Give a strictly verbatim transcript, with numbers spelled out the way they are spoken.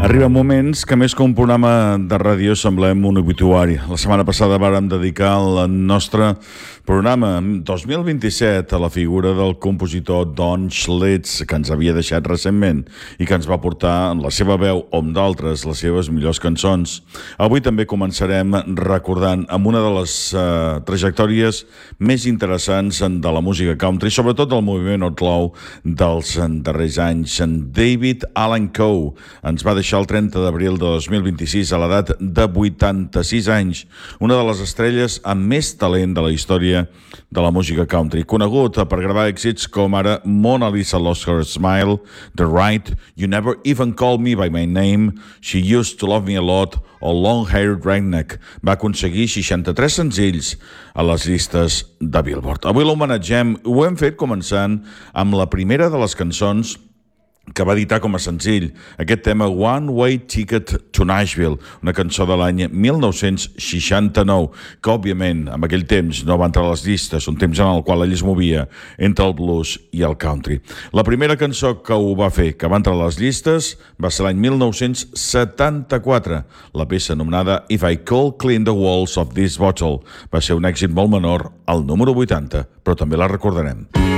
Arriben moments que més que un programa de ràdio semblem un obituari. La setmana passada vàrem dedicar el nostre programa dos mil vint-i-set a la figura del compositor Don Schlitz, que ens havia deixat recentment i que ens va portar en la seva veu o amb d'altres les seves millors cançons. Avui també començarem recordant amb una de les uh, trajectòries més interessants de la música country, sobretot del moviment outlaw dels darrers anys. En David Allan Coe ens va deixar el trenta d'abril de dos mil vint-i-sis a l'edat de vuitanta-sis anys, una de les estrelles amb més talent de la història de la música country, conegut per gravar èxits com ara Mona Lisa Lost Her Smile, The Right, You Never Even Call Me By My Name, She Used To Love Me A Lot o Long Haired Redneck. Va aconseguir seixanta-tres senzills a les llistes de Billboard. Avui l'homenatgem i ho hem fet començant amb la primera de les cançons que va editar com a senzill, aquest tema One Way Ticket to Nashville, una cançó de l'any mil nou-cents seixanta-nou, que òbviament en aquell temps no va entrar a les llistes, un temps en el qual ell es movia entre el blues i el country. La primera cançó que ho va fer, que va entrar a les llistes, va ser l'any mil nou-cents setanta-quatre, la peça anomenada If I Could Clean the Walls of This Bottle. Va ser un èxit molt menor, al número vuitanta, però també la recordarem.